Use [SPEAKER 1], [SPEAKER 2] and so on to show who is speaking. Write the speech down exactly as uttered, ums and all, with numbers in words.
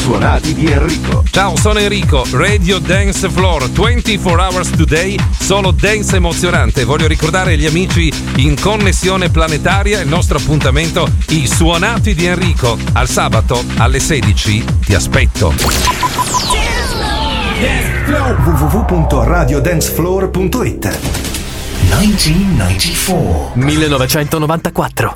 [SPEAKER 1] suonati di Enrico.
[SPEAKER 2] Ciao, sono Enrico, Radio Dance Floor, ventiquattro hours today, solo dance emozionante. Voglio ricordare agli amici in connessione planetaria il nostro appuntamento, i suonati di Enrico. Al sabato alle sedici ti aspetto.
[SPEAKER 1] w w w punto radio dance floor punto it
[SPEAKER 3] millenovecentonovantaquattro